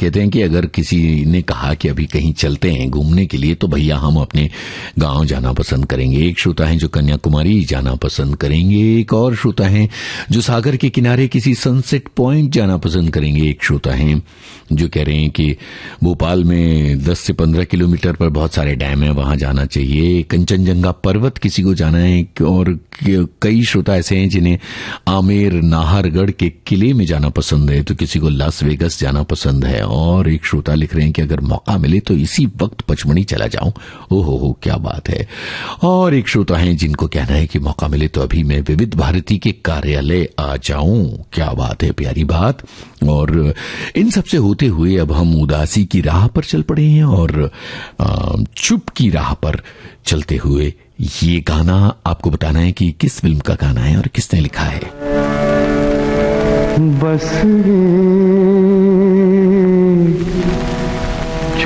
कहते हैं कि अगर किसी ने कहा कि अभी कहीं चलते हैं घूमने के लिए तो भैया हम अपने गांव जाना पसंद करेंगे। एक श्रोता है जो कन्याकुमारी जाना पसंद करेंगे, एक और श्रोता है जो सागर के किनारे किसी सनसेट पॉइंट जाना पसंद करेंगे, एक श्रोता है जो कह रहे हैं कि भोपाल में 10 से 15 किलोमीटर पर बहुत सारे डैम है, वहां जाना चाहिए। कंचनजंगा पर्वत किसी को जाना है, और कई श्रोता ऐसे हैं जिन्हें आमेर नाहरगढ़ के किले में जाना पसंद है, तो किसी को लास वेगस जाना पसंद है। और एक श्रोता लिख रहे हैं कि अगर मौका मिले तो इसी वक्त पचमढ़ी चला जाऊं। ओहो क्या बात है। और एक श्रोता है जिनको कहना है कि मौका मिले तो अभी मैं विविध भारती के कार्यालय आ जाऊं। क्या बात है, प्यारी बात। और इन सबसे होते हुए अब हम उदासी की राह पर चल पड़े हैं, और चुप की राह पर चलते हुए ये गाना आपको बताना है कि किस फिल्म का गाना है और किसने लिखा है। बस